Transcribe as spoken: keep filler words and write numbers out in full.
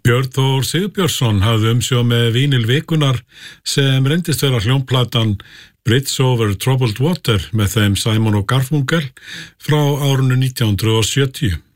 Björn Þór Sigurbjörnsson hafði umsjá með Vínil vikunar sem reyndist vera hljómplatan Bridge over Troubled Water með þeim Simon og Garfunkel frá árinu nítján hundruð sjötíu.